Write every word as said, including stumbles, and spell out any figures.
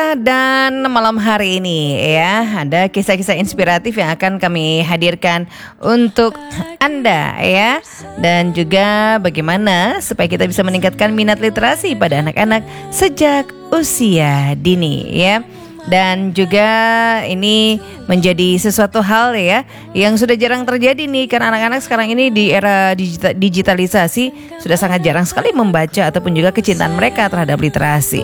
dan malam hari ini ya ada kisah-kisah inspiratif yang akan kami hadirkan untuk Anda ya. Dan juga bagaimana supaya kita bisa meningkatkan minat literasi pada anak-anak sejak usia dini ya. Dan juga ini menjadi sesuatu hal ya yang sudah jarang terjadi nih, karena anak-anak sekarang ini di era digita- digitalisasi sudah sangat jarang sekali membaca ataupun juga kecintaan mereka terhadap literasi.